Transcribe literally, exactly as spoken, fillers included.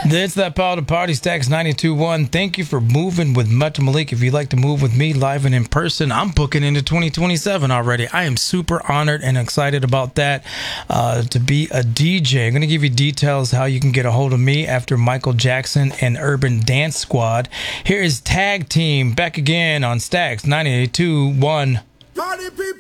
That's that power to party. Stacks ninety-two point one. Thank you for moving with Meta Malik. If you'd like to move with me live and in person, I'm booking into twenty twenty-seven already. I am super honored and excited about that, uh, to be a D J. I'm going to give you details how you can get a hold of me after Michael Jackson and Urban Dance Squad. Here is Tag Team back again on Stacks ninety-two point one. Party people.